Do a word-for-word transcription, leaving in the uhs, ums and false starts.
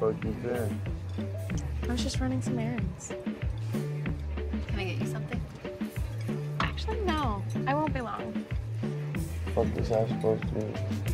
fuck you been? I was just running some errands. Can I get you something? Actually, no. I won't be long. What was I supposed to do?